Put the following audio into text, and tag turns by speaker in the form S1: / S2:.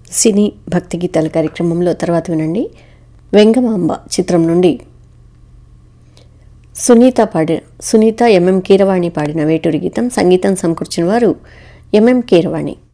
S1: సినీ భక్తి గీతాల కార్యక్రమంలో తర్వాత వినండి. వెంగమాంబ చిత్రం నుండి సునీత ఎంఎం కీరవాణి పాడిన వేటూరి గీతం. సంగీతం సమకూర్చిన వారు ఎంఎం కీరవాణి.